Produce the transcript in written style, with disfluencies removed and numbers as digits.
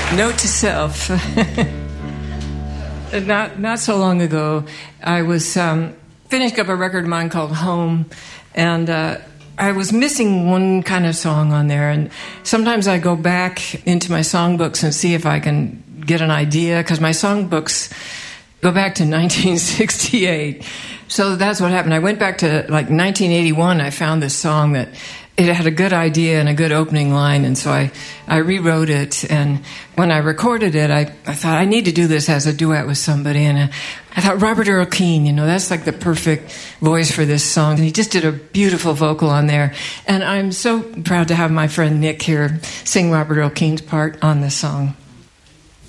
Note to self. Not so long ago, I was finishing up a record of mine called Home, and I was missing one kind of song on there. And sometimes I go back into my songbooks and see if I can get an idea, because my songbooks go back to 1968. So that's what happened. I went back to like 1981. I found this song that it had a good idea and a good opening line, and so I rewrote it. And when I recorded it, I thought I need to do this as a duet with somebody. And I thought Robert Earl Keen, that's like the perfect voice for this song. And he just did a beautiful vocal on there. And I'm so proud to have my friend Nick here sing Robert Earl Keen's part on this song.